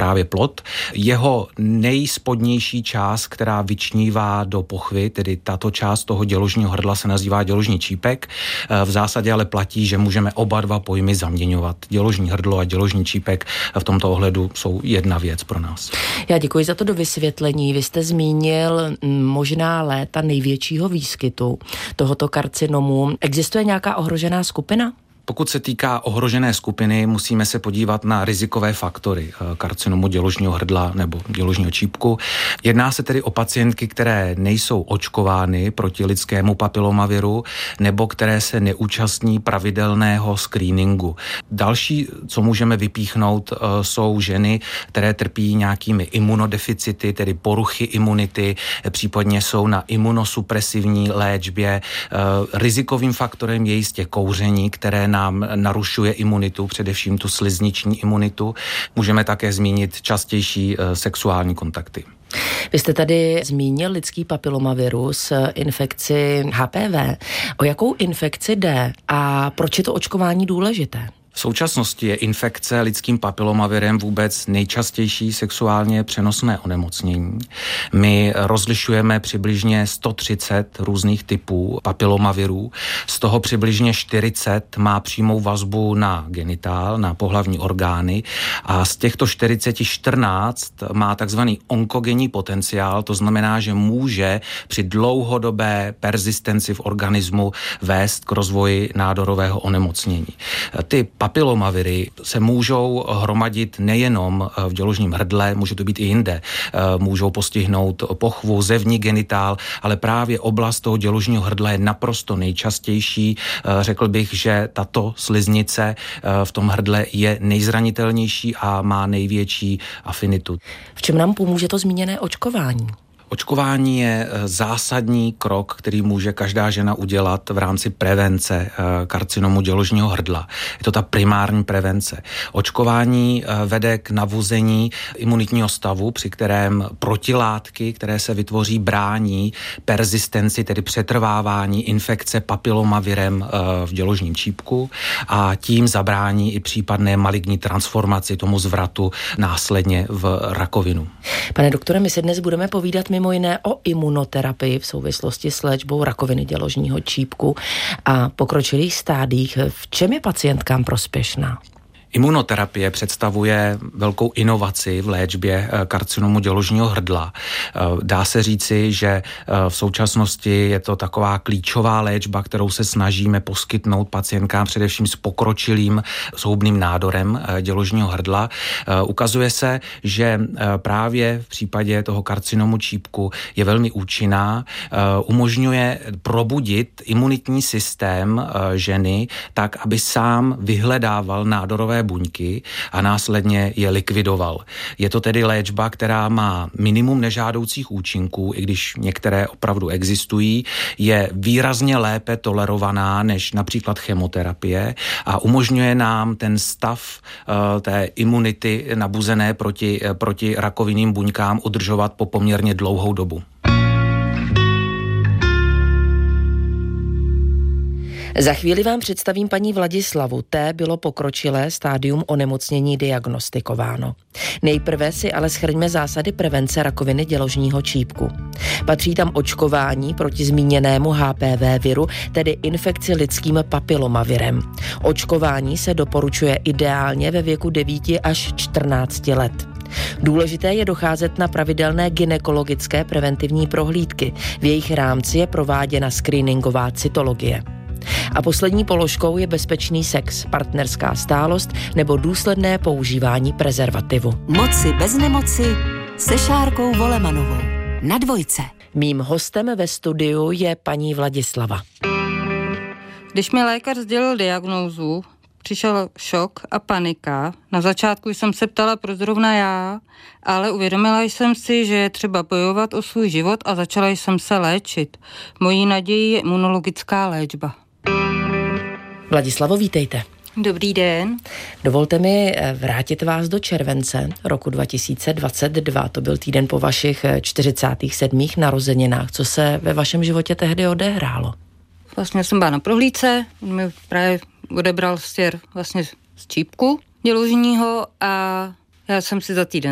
právě plod. Jeho nejspodnější část, která vyčnívá do pochvy, tedy tato část toho děložního hrdla se nazývá děložní čípek. V zásadě ale platí, že můžeme oba dva pojmy zaměňovat. Děložní hrdlo a děložní čípek v tomto ohledu jsou jedna věc pro nás. Já děkuji za to dovysvětlení. Vy jste zmínil možná léta největšího výskytu tohoto karcinomu. Existuje nějaká ohrožená skupina? Pokud se týká ohrožené skupiny, musíme se podívat na rizikové faktory karcinomu děložního hrdla nebo děložního čípku. Jedná se tedy o pacientky, které nejsou očkovány proti lidskému papilomaviru nebo které se neúčastní pravidelného screeningu. Další, co můžeme vypíchnout, jsou ženy, které trpí nějakými imunodeficity, tedy poruchy imunity, případně jsou na imunosupresivní léčbě. Rizikovým faktorem je jistě kouření, které nám narušuje imunitu, především tu slizniční imunitu. Můžeme také zmínit častější sexuální kontakty. Vy jste tady zmínil lidský papilomavirus, infekci HPV. O jakou infekci jde a proč je to očkování důležité? V současnosti je infekce lidským papilomavirem vůbec nejčastější sexuálně přenosné onemocnění. My rozlišujeme přibližně 130 různých typů papilomavirů, z toho přibližně 40 má přímou vazbu na genitál, na pohlavní orgány a z těchto 14 má takzvaný onkogenní potenciál, to znamená, že může při dlouhodobé persistenci v organismu vést k rozvoji nádorového onemocnění. Ty papilomaviry se můžou hromadit nejenom v děložním hrdle, může to být i jinde. Můžou postihnout pochvu, zevní genitál, ale právě oblast toho děložního hrdla je naprosto nejčastější. Řekl bych, že tato sliznice v tom hrdle je nejzranitelnější a má největší afinitu. V čem nám pomůže to zmíněné očkování? Očkování je zásadní krok, který může každá žena udělat v rámci prevence karcinomu děložního hrdla. Je to ta primární prevence. Očkování vede k navození imunitního stavu, při kterém protilátky, které se vytvoří, brání persistenci, tedy přetrvávání infekce papilomavirem v děložním čípku a tím zabrání i případné maligní transformaci, tomu zvratu následně v rakovinu. Pane doktore, my se dnes budeme povídat mimo jiné o imunoterapii v souvislosti s léčbou rakoviny děložního čípku a pokročilých stádiích. V čem je pacientkám prospěšná? Imunoterapie představuje velkou inovaci v léčbě karcinomu děložního hrdla. Dá se říci, že v současnosti je to taková klíčová léčba, kterou se snažíme poskytnout pacientkám především s pokročilým zhoubným nádorem děložního hrdla. Ukazuje se, že právě v případě toho karcinomu čípku je velmi účinná, umožňuje probudit imunitní systém ženy tak, aby sám vyhledával nádorové buňky a následně je likvidoval. Je to tedy léčba, která má minimum nežádoucích účinků, i když některé opravdu existují, je výrazně lépe tolerovaná než například chemoterapie a umožňuje nám ten stav té imunity nabuzené proti rakovinným buňkám udržovat po poměrně dlouhou dobu. Za chvíli vám představím paní Vladislavu. Té bylo pokročilé stádium onemocnění diagnostikováno. Nejprve si ale shrňme zásady prevence rakoviny děložního čípku. Patří tam očkování proti zmíněnému HPV viru, tedy infekci lidským papilomavirem. Očkování se doporučuje ideálně ve věku 9 až 14 let. Důležité je docházet na pravidelné gynekologické preventivní prohlídky. V jejich rámci je prováděna screeningová cytologie. A poslední položkou je bezpečný sex, partnerská stálost nebo důsledné používání prezervativu. Moci bez nemoci se Šárkou Volemanovou na Dvojce. Mým hostem ve studiu je paní Vladislava. Když mi lékař sdělil diagnózu, přišel šok a panika. Na začátku jsem se ptala, proč zrovna já, ale uvědomila jsem si, že je třeba bojovat o svůj život a začala jsem se léčit. Mojí nadějí je imunologická léčba. Vladislavo, vítejte. Dobrý den. Dovolte mi vrátit vás do července roku 2022. To byl týden po vašich 47. narozeninách. Co se ve vašem životě tehdy odehrálo? Vlastně jsem byla na prohlídce, on mi právě odebral stěr vlastně z čípku děložního a já jsem si za týden